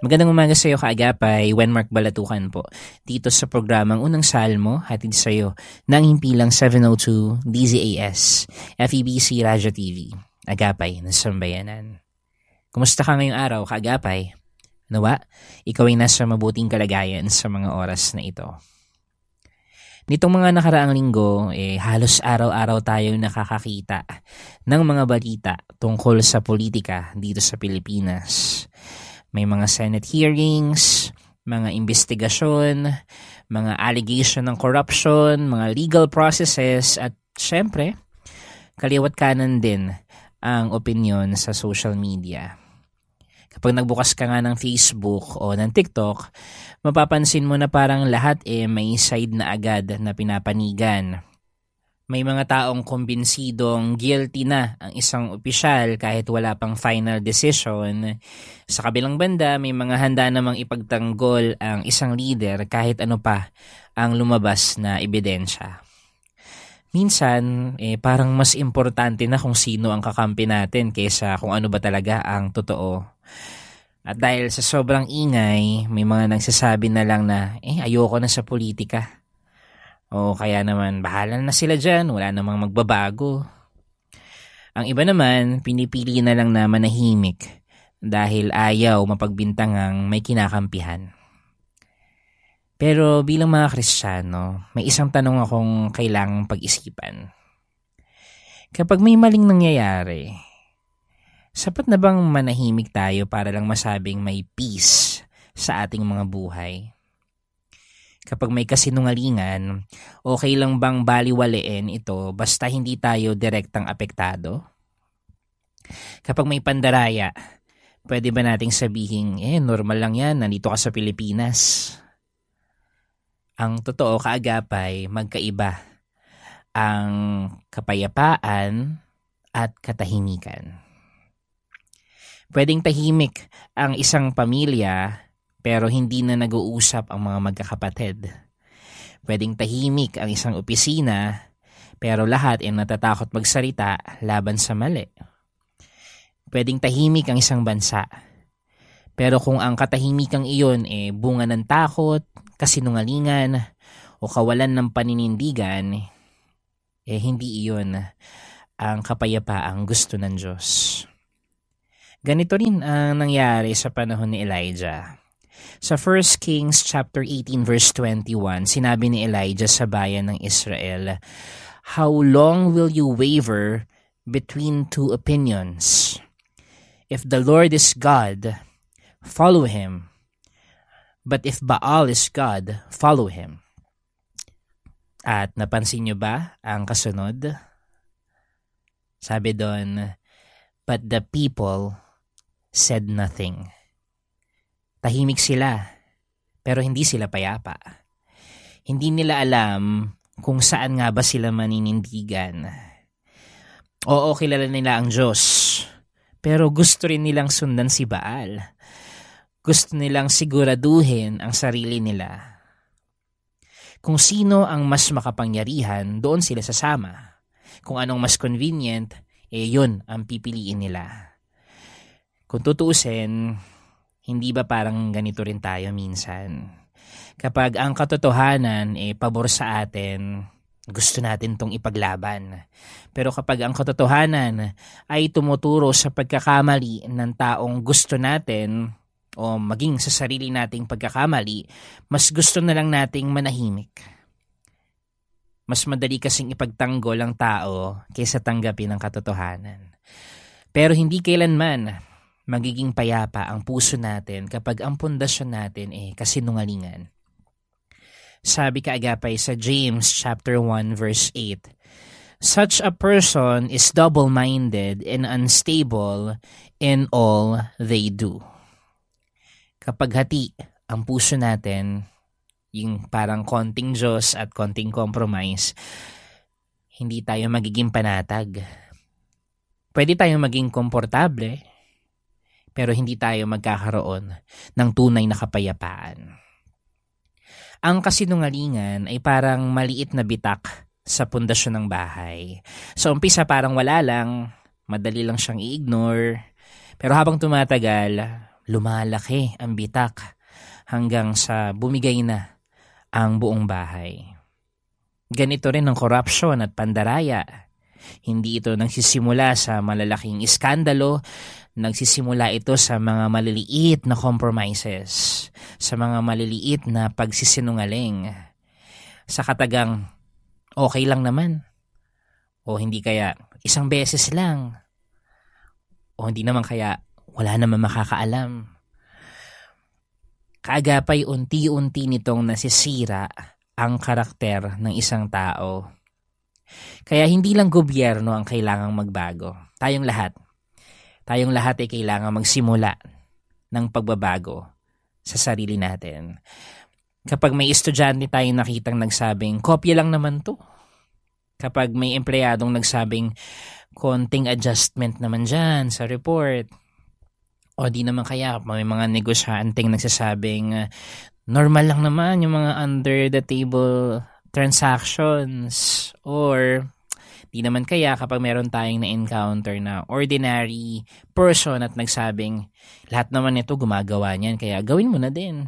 Magandang umaga sa iyo, kaagapay. Wenmark Balatukan po. Dito sa programang Unang Salmo, hatid sa iyo ng himpilang 702 DZAS, FEBC Radyo TV. Agapay ng Sambayanan. Kumusta ka ngayong araw, kaagapay? Nawa, ikaw ay nasa mabuting kalagayan sa mga oras na ito. Nitong mga nakaraang linggo, halos araw-araw tayo nakakakita ng mga balita tungkol sa politika dito sa Pilipinas. May mga Senate hearings, mga investigasyon, mga allegation ng corruption, mga legal processes, at syempre, kaliwat kanan din ang opinion sa social media. Kapag nagbukas ka nga ng Facebook o ng TikTok, mapapansin mo na parang lahat may side na agad na pinapanigan. May mga taong kumbinsidong guilty na ang isang opisyal kahit wala pang final decision. Sa kabilang banda, may mga handa namang ipagtanggol ang isang leader kahit ano pa ang lumabas na ebidensya. Minsan, parang mas importante na kung sino ang kakampi natin kaysa kung ano ba talaga ang totoo. At dahil sa sobrang ingay, may mga nagsasabi na lang na, ayoko na sa politika. O kaya naman, bahala na sila dyan, wala namang magbabago. Ang iba naman, pinipili na lang na manahimik dahil ayaw mapagbintangang may kinakampihan. Pero bilang mga Kristiyano, may isang tanong akong kailangang pag-isipan. Kapag may maling nangyayari, sapat na bang manahimik tayo para lang masabing may peace sa ating mga buhay? Kapag may kasinungalingan, okay lang bang baliwalain ito basta hindi tayo direktang apektado? Kapag may pandaraya, pwede ba nating sabihin, normal lang yan, nandito ka sa Pilipinas? Ang totoo, kaagapay, magkaiba ang kapayapaan at katahimikan. Pwedeng tahimik ang isang pamilya pero hindi na nag-uusap ang mga magkakapatid. Pwedeng tahimik ang isang opisina, pero lahat ay natatakot magsalita laban sa mali. Pwedeng tahimik ang isang bansa, pero kung ang katahimikan iyon bunga ng takot, kasinungalingan, o kawalan ng paninindigan, hindi iyon ang kapayapaang gusto ng Diyos. Ganito rin ang nangyari sa panahon ni Elijah. Sa 1 Kings chapter 18 verse 21, sinabi ni Elijah sa bayan ng Israel, "How long will you waver between two opinions? If the Lord is God, follow him. But if Baal is God, follow him." At napansin niyo ba ang kasunod? Sabi doon, "But the people said nothing." Tahimik sila, pero hindi sila payapa. Hindi nila alam kung saan nga ba sila maninindigan. Oo, kilala nila ang Diyos, pero gusto rin nilang sundan si Baal. Gusto nilang siguraduhin ang sarili nila. Kung sino ang mas makapangyarihan, doon sila sasama. Kung anong mas convenient, yun ang pipiliin nila. Kung tutuusin, hindi ba parang ganito rin tayo minsan? Kapag ang katotohanan pabor sa atin, gusto natin tong ipaglaban. Pero kapag ang katotohanan ay tumuturo sa pagkakamali ng taong gusto natin o maging sa sarili nating pagkakamali, mas gusto na lang nating manahimik. Mas madali kasing ipagtanggol ang tao kaysa tanggapin ang katotohanan. Pero hindi kailanman magiging payapa ang puso natin kapag ang pundasyon natin kasinungalingan. Sabi kaagapay sa James chapter 1 verse 8, "Such a person is double-minded and unstable in all they do." Kapag hati ang puso natin, yung parang konting Diyos at konting compromise, hindi tayo magiging panatag. Pwede tayong maging komportable, pero hindi tayo magkakaroon ng tunay na kapayapaan. Ang kasinungalingan ay parang maliit na bitak sa pundasyon ng bahay. Sa umpisa parang wala lang, madali lang siyang i-ignore, pero habang tumatagal, lumalaki ang bitak hanggang sa bumigay na ang buong bahay. Ganito rin ang korupsyon at pandaraya. Hindi ito nagsisimula sa malalaking iskandalo, nagsisimula ito sa mga maliliit na compromises, sa mga maliliit na pagsisinungaling. Sa katagang, okay lang naman. O hindi kaya, isang beses lang. O hindi naman kaya, wala naman makakaalam. Kaagapay unti-unti nitong nasisira ang karakter ng isang tao. Kaya hindi lang gobyerno ang kailangang magbago. Tayong lahat ay kailangang magsimula ng pagbabago sa sarili natin. Kapag may estudyante tayong nakitang nagsabing, kopya lang naman to. Kapag may empleyadong nagsabing, konting adjustment naman dyan sa report. O di naman kaya may mga negosyanteng nagsasabing, normal lang naman yung mga under the table transactions. Or di naman kaya kapag meron tayong na-encounter na ordinary person at nagsabing, lahat naman ito gumagawa niyan, kaya gawin mo na din.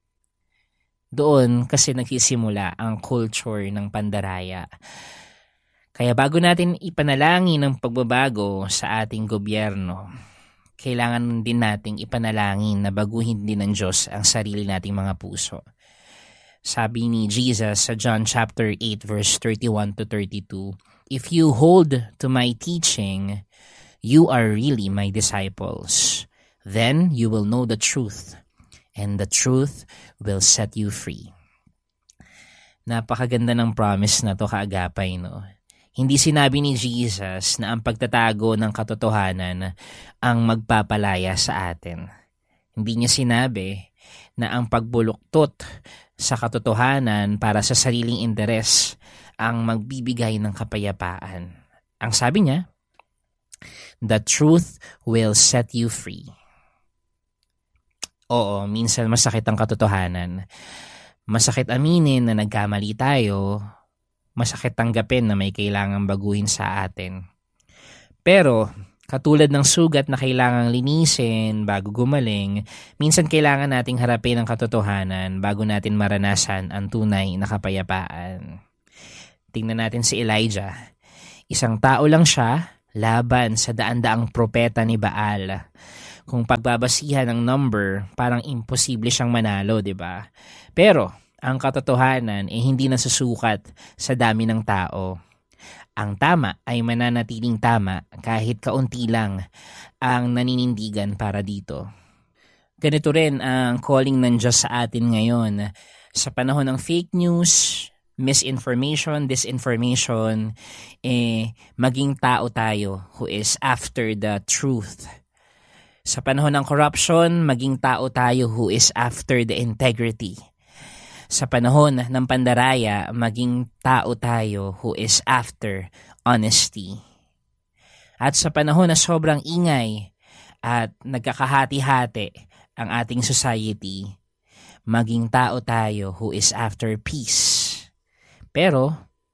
Doon kasi nagsisimula ang culture ng pandaraya. Kaya bago natin ipanalangin ang pagbabago sa ating gobyerno, kailangan din nating ipanalangin na baguhin din ng Diyos ang sarili nating mga puso. Sabi ni Jesus sa John chapter 8 verse 31 to 32, "If you hold to my teaching, you are really my disciples. Then you will know the truth, and the truth will set you free." Napakaganda ng promise na to, kaagapay, no? Hindi sinabi ni Jesus na ang pagtatago ng katotohanan ang magpapalaya sa atin. Hindi niya sinabi na ang pagbuluktot sa katotohanan para sa sariling interes ang magbibigay ng kapayapaan. Ang sabi niya, the truth will set you free. Oo, minsan masakit ang katotohanan. Masakit aminin na nagkamali tayo. Masakit tanggapin na may kailangang baguhin sa atin. Pero, katulad ng sugat na kailangang linisin bago gumaling, minsan kailangan nating harapin ang katotohanan bago natin maranasan ang tunay na kapayapaan. Tingnan natin si Elijah. Isang tao lang siya laban sa daan-daang propeta ni Baal. Kung pagbabasihan ng number, parang imposible siyang manalo, di ba? Pero, ang katotohanan ay hindi nasusukat sa dami ng tao. Ang tama ay mananatiling tama kahit kaunti lang ang naninindigan para dito. Ganito rin ang calling ng Diyos sa atin ngayon. Sa panahon ng fake news, misinformation, disinformation, maging tao tayo who is after the truth. Sa panahon ng corruption, maging tao tayo who is after the integrity. Sa panahon ng pandaraya, maging tao tayo who is after honesty. At sa panahon na sobrang ingay at nagkakahati-hati ang ating society, maging tao tayo who is after peace. Pero,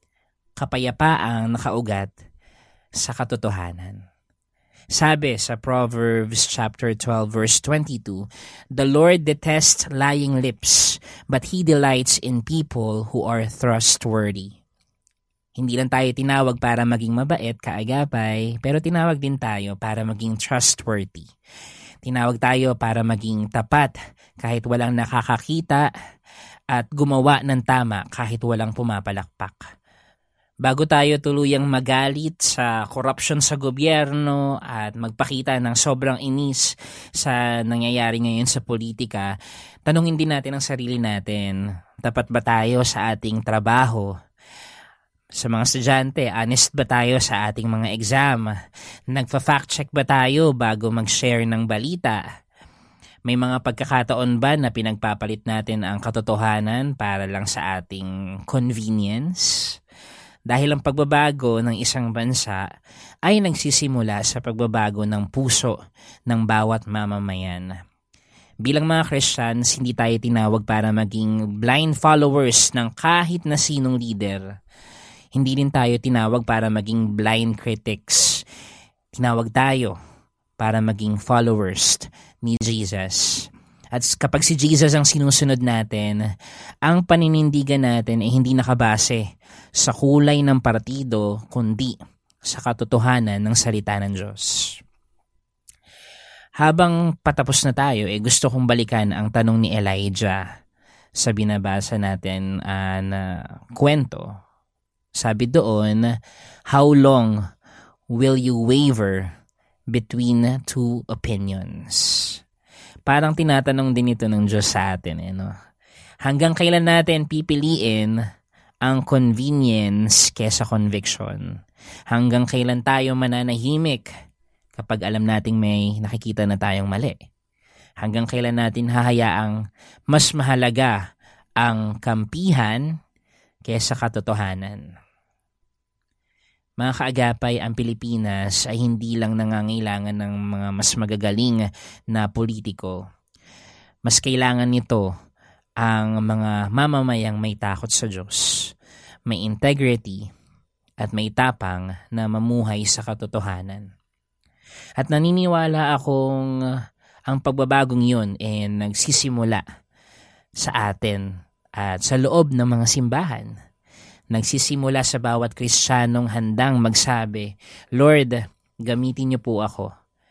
kapayapaang nakaugat sa katotohanan. Sabi sa Proverbs chapter 12 verse 22, "The Lord detests lying lips, but He delights in people who are trustworthy." Hindi lang tayo tinawag para maging mabait, kaagapay, pero tinawag din tayo para maging trustworthy. Tinawag tayo para maging tapat kahit walang nakakakita at gumawa ng tama kahit walang pumapalakpak. Bago tayo tuluyang magalit sa korupsyon sa gobyerno at magpakita ng sobrang inis sa nangyayari ngayon sa politika, tanungin din natin ang sarili natin. Tapat ba tayo sa ating trabaho? Sa mga estudyante, honest ba tayo sa ating mga exam? Nagfa-fact check ba tayo bago mag-share ng balita? May mga pagkakataon ba na pinagpapalit natin ang katotohanan para lang sa ating convenience? Dahil ang pagbabago ng isang bansa ay nagsisimula sa pagbabago ng puso ng bawat mamamayan. Bilang mga Christians, hindi tayo tinawag para maging blind followers ng kahit na sinong leader. Hindi din tayo tinawag para maging blind critics. Tinawag tayo para maging followers ni Jesus. At kapag si Jesus ang sinusunod natin, ang paninindigan natin ay hindi nakabase sa kulay ng partido, kundi sa katotohanan ng salita ng Diyos. Habang patapos na tayo, gusto kong balikan ang tanong ni Elijah sa binabasa natin na kwento. Sabi doon, how long will you waver between two opinions? Parang tinatanong din ito ng Diyos sa atin. Hanggang kailan natin pipiliin ang convenience kesa conviction? Hanggang kailan tayo mananahimik kapag alam nating may nakikita na tayong mali? Hanggang kailan natin hahayaang mas mahalaga ang kampihan kesa katotohanan? Mga kaagapay, ang Pilipinas ay hindi lang nangangailangan ng mga mas magagaling na politiko. Mas kailangan nito ang mga mamamayang may takot sa Diyos, may integrity, at may tapang na mamuhay sa katotohanan. At naniniwala akong ang pagbabagong yun nagsisimula sa atin at sa loob ng mga simbahan. Nagsisimula sa bawat Kristiyanong handang magsabi, Lord, gamitin niyo po ako.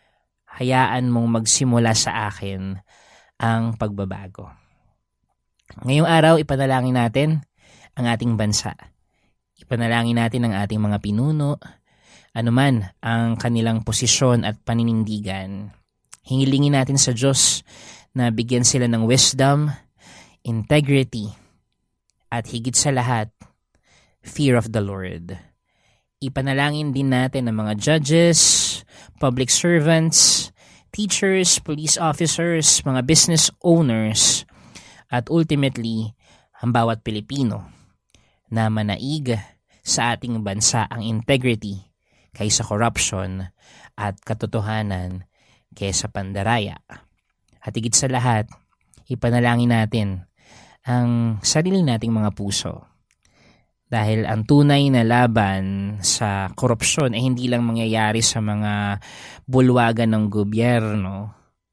Hayaan mong magsimula sa akin ang pagbabago. Ngayong araw, ipanalangin natin ang ating bansa. Ipanalangin natin ang ating mga pinuno, anuman ang kanilang posisyon at paninindigan. Hingilingin natin sa Diyos na bigyan sila ng wisdom, integrity, at higit sa lahat, fear of the Lord. Ipanalangin din natin ang mga judges, public servants, teachers, police officers, mga business owners, at ultimately, ang bawat Pilipino na manaig sa ating bansa ang integrity kaysa corruption at katotohanan kaysa pandaraya. At higit sa lahat, ipanalangin natin ang sarili nating mga puso. Dahil ang tunay na laban sa korupsyon ay hindi lang mangyayari sa mga bulwagan ng gobyerno.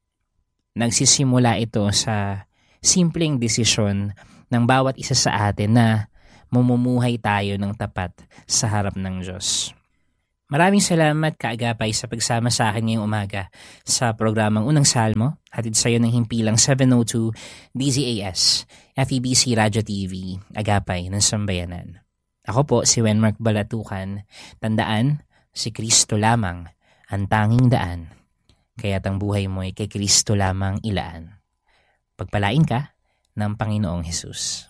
Nagsisimula ito sa simpleng desisyon ng bawat isa sa atin na mamumuhay tayo ng tapat sa harap ng Diyos. Maraming salamat kaagapay sa pagsama sa akin ngayong umaga sa programang Unang Salmo, hatid sa iyo ng himpilang 702 DZAS, FEBC Radio TV, Agapay ng Sambayanan. Ako po si Wenmark Balatukan. Tandaan, si Kristo lamang ang tanging daan. Kaya't ang buhay mo ay kay Kristo lamang ilaan. Pagpalain ka ng Panginoong Hesus.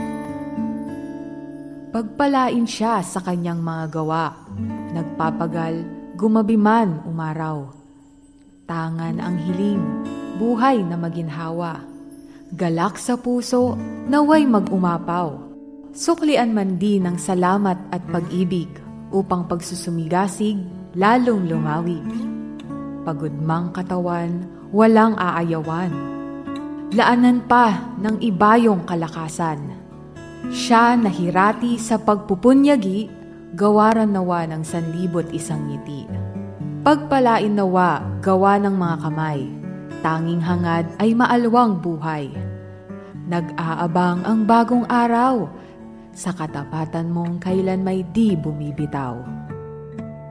Pagpalain siya sa kanyang mga gawa. Nagpapagal, gumabi man umaraw. Tangan ang hiling, buhay na maginhawa. Galak sa puso, naway mag-umapaw. Suklian man din ng salamat at pag-ibig upang pagsusumigasig lalong lumawig. Pagod mang katawan, walang aayawan. Laanan pa ng ibayong kalakasan. Siya nahirati sa pagpupunyagi, gawaran nawa ng 1,100 ngiti. Pagpalain nawa, gawa ng mga kamay. Tanging hangad ay maalwang buhay. Nag-aabang ang bagong araw, sa katapatan mong kailan may di bumibitaw.